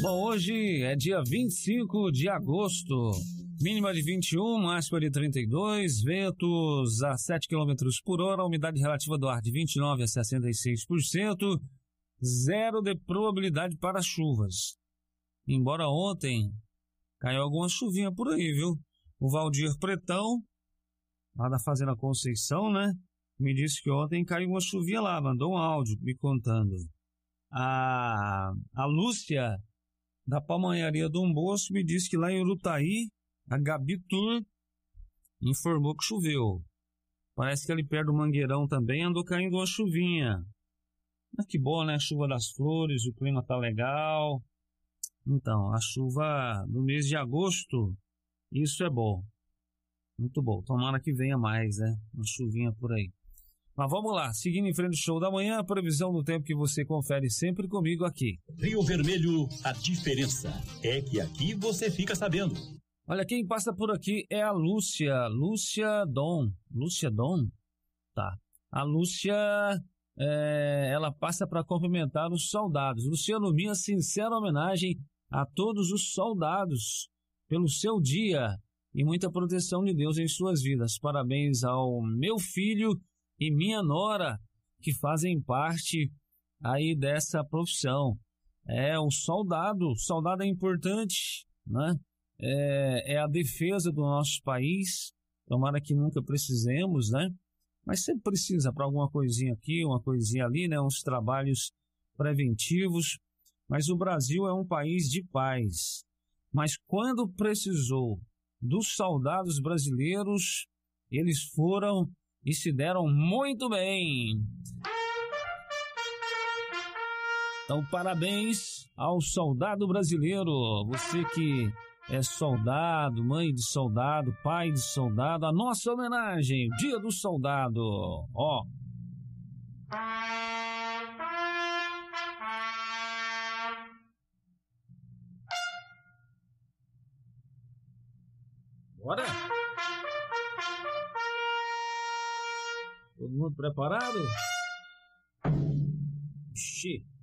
Bom, hoje é dia 25 de agosto, mínima de 21, máxima de 32, ventos a 7 km por hora, umidade relativa do ar de 29% a 66%, zero de probabilidade para chuvas. Embora ontem caiu alguma chuvinha por aí, viu? O Valdir Pretão, lá da Fazenda Conceição, né? Me disse que ontem caiu uma chuvinha lá, mandou um áudio me contando. A Lúcia, da Pamonharia Dom Bosco, me disse que lá em Urutaí, a Gabi Tur informou que choveu. Parece que ali perto do Mangueirão também andou caindo uma chuvinha. Mas que bom, né? Chuva das flores, o clima tá legal. Então, a chuva no mês de agosto, isso é bom. Muito bom. Tomara que venha mais, né? Uma chuvinha por aí. Mas vamos lá, seguindo em frente do show da manhã, a previsão do tempo que você confere sempre comigo aqui. Rio Vermelho, a diferença é que aqui você fica sabendo. Olha, quem passa por aqui é a Lúcia Dom. Lúcia Dom? Tá. A Lúcia, ela passa para cumprimentar os soldados. Luciano, minha sincera homenagem a todos os soldados pelo seu dia e muita proteção de Deus em suas vidas. Parabéns ao meu filho e minha nora, que fazem parte aí dessa profissão. O soldado é importante, né? É a defesa do nosso país, tomara que nunca precisemos, né? Mas sempre precisa para alguma coisinha aqui, uma coisinha ali, né? Uns trabalhos preventivos, mas o Brasil é um país de paz. Mas quando precisou dos soldados brasileiros, eles foram e se deram muito bem. Então, parabéns ao soldado brasileiro. Você que é soldado, mãe de soldado, pai de soldado, a nossa homenagem, Dia do Soldado. Ó. Bora? Todo mundo preparado? Ixi.